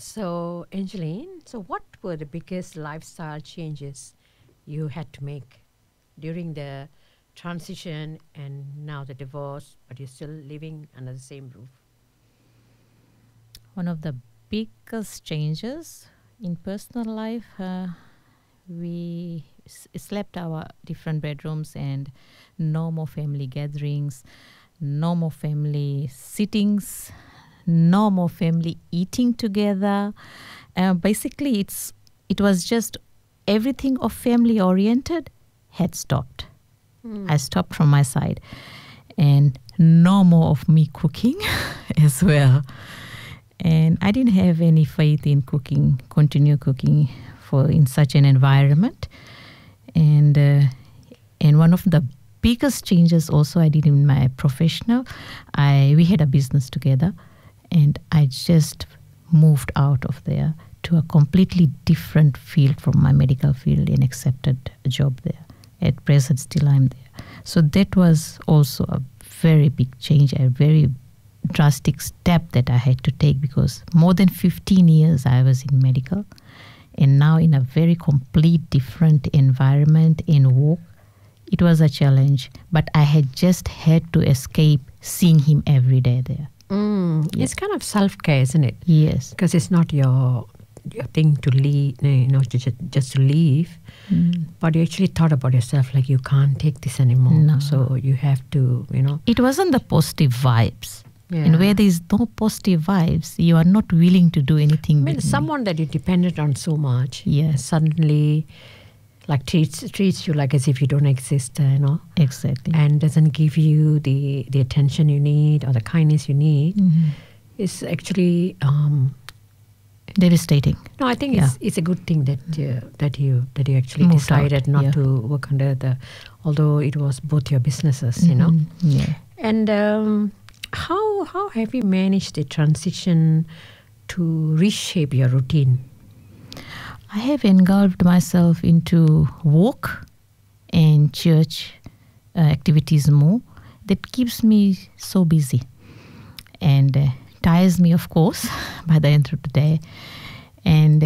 So, Angeline, so what were the biggest lifestyle changes you had to make during the transition and now the divorce, but you're still living under the same roof? One of the biggest changes in personal life, we slept our different bedrooms and no more family gatherings, no more family sittings, no more family eating together. Basically, it was just everything of family oriented had stopped. I stopped from my side, and no more of me cooking as well. And I didn't have any faith in cooking, continue cooking in such an environment. And one of the biggest changes also I did in my professional, we had a business together, and I just moved out of there to a completely different field from my medical field and accepted a job there. At present, still I'm there. So that was also a very big change, a very drastic step that I had to take, because more than 15 years I was in medical, and now in a very complete different environment in work. It was a challenge, but I had just had to escape seeing him every day there. Yeah. It's kind of self-care, isn't it? Yes. Because it's not your thing to leave, just to leave, but you actually thought about yourself, like you can't take this anymore. No. So you have to, It wasn't the positive vibes. Yeah. And where there is no positive vibes, you are not willing to do anything. Someone that you depended on so much, Yes. suddenly like treats you like as if you don't exist, Exactly. and doesn't give you the attention you need or the kindness you need. It's actually devastating. no, I think it's a good thing that you actually Moved decided out, not to work under although it was both your businesses, Yeah. And how have you managed the transition to reshape your routine? I have engulfed myself into work and church activities more. That keeps me so busy and tires me, of course, by the end of the day. And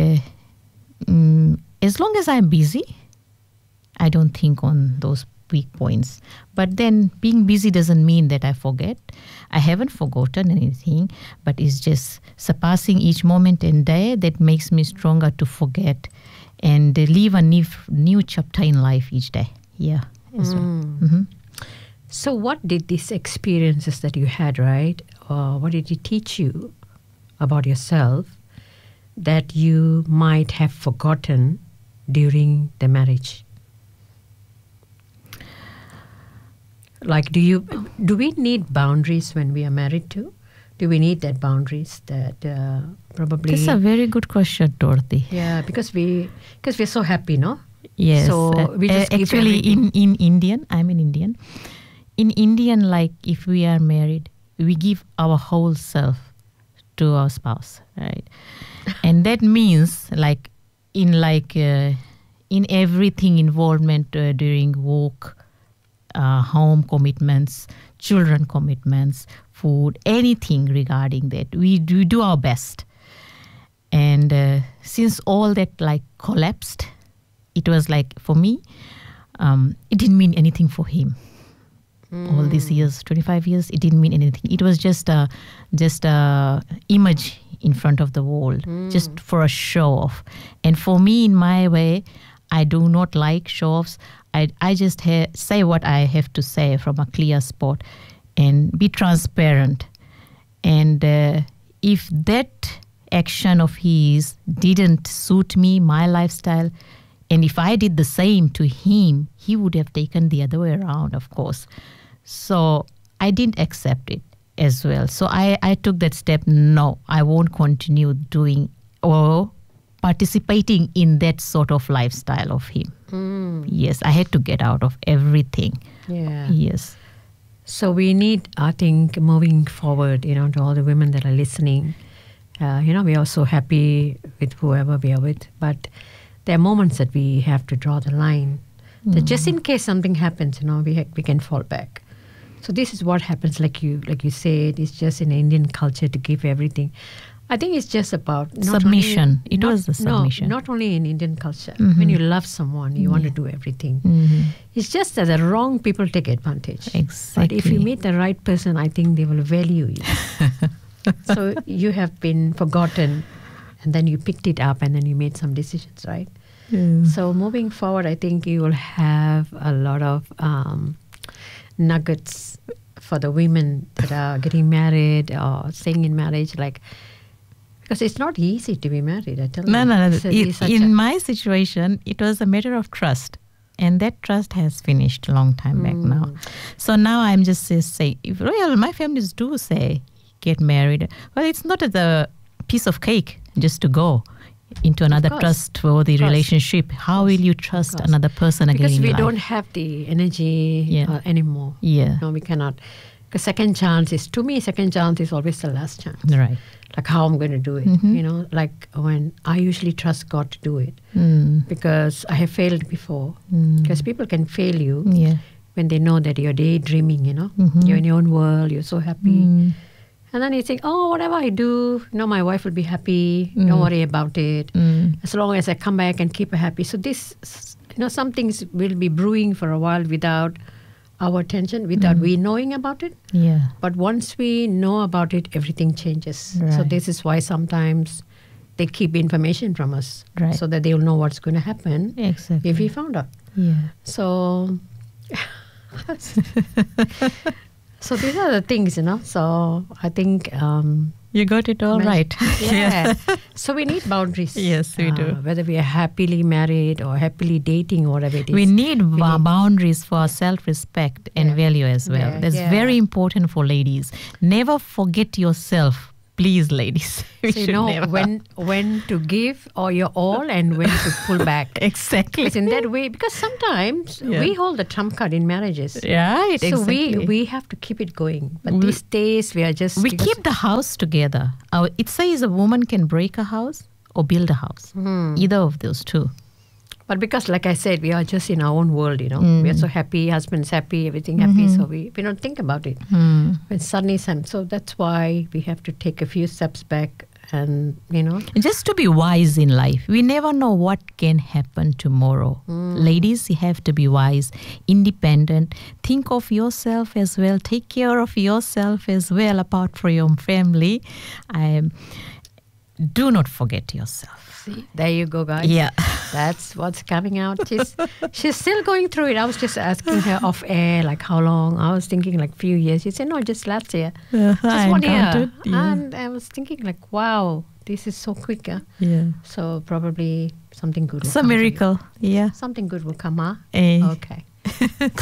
as long as I'm busy, I don't think on those weak points. But then being busy doesn't mean that I forget. I haven't forgotten anything, but it's just surpassing each moment and day that makes me stronger to forget and live a new chapter in life each day. Yeah, as well. So what did these experiences that you had, right? What did it teach you about yourself that you might have forgotten during the marriage? Like, do we need boundaries when we are married too? Do we need that boundaries that probably? That's a very good question, Dorothy. Yeah, because we're so happy, no? Yes. So we just give actually everything. in Indian, I'm an Indian. In Indian, like if we are married, we give our whole self to our spouse, right? And that means in everything involvement during work, home commitments, children commitments, food, anything regarding that, we do our best. And since all that collapsed, it was for me, it didn't mean anything for him. All these years, 25 years, it didn't mean anything. It was just a image in front of the world, just for a show off. And for me, in my way, I do not like show-offs. I just say what I have to say from a clear spot and be transparent. And if that action of his didn't suit me, my lifestyle, and if I did the same to him, he would have taken the other way around, of course. So I didn't accept it as well. So I took that step. No, I won't continue doing or participating in that sort of lifestyle of him. Yes, I had to get out of everything. Yeah. Yes. So we need, I think, moving forward, to all the women that are listening, we are so happy with whoever we are with, but there are moments that we have to draw the line. That just in case something happens, we can fall back. So this is what happens, like you said, it's just in Indian culture to give everything. I think it's just about not submission. Only, it was the submission. No, not only in Indian culture. When you love someone, you want to do everything. It's just that the wrong people take advantage. Exactly. But if you meet the right person, I think they will value you. So you have been forgotten, and then you picked it up, and then you made some decisions, right? So moving forward, I think you will have a lot of nuggets for the women that are getting married or staying in marriage, because it's not easy to be married, I tell you. No. In my situation, it was a matter of trust. And that trust has finished a long time back now. So now I'm just saying, my families do say, get married. Well, it's not a piece of cake just to go into another trustworthy relationship. How will you trust another person again in life? Because we don't have the energy anymore. Yeah. No, we cannot. Because second chance is always the last chance. Right. Like how I'm going to do it. Like when I usually trust God to do it. Because I have failed before. Because people can fail you when they know that you're daydreaming, You're in your own world, you're so happy. And then you think, whatever I do, my wife will be happy. Don't worry about it. As long as I come back and keep her happy. So this, some things will be brewing for a while without our attention, without we knowing about it. Yeah. But once we know about it, everything changes. Right. So this is why sometimes they keep information from us, so that they will know what's going to happen if we found out. Yeah. So, so these are the things, So I think you got it all right. Yeah. So we need boundaries. Yes, we do. Whether we are happily married or happily dating or whatever it is. We need boundaries for self-respect and value as well. Yeah, That's very important for ladies. Never forget yourself. Please, ladies. So you know when to give or your all and when to pull back. Exactly. It's in that way, because sometimes we hold the trump card in marriages. Right, so exactly. we have to keep it going. But these days we are just... We keep the house together. It says a woman can break a house or build a house. Either of those two. But because, like I said, we are just in our own world, We are so happy, husband's happy, everything happy, so we don't think about it. When suddenly so that's why we have to take a few steps back and, Just to be wise in life. We never know what can happen tomorrow. Ladies, you have to be wise, independent. Think of yourself as well. Take care of yourself as well, apart from your family. Do not forget yourself. See, there you go, guys. Yeah. That's what's coming out. She's still going through it. I was just asking her off air, like how long. I was thinking like few years. She said, no, just last year. Just 1 year. Yeah. And I was thinking like, wow, this is so quick. Yeah. So probably something good will it's a come. miracle. Yeah. Something good will come, huh? Eh. Okay.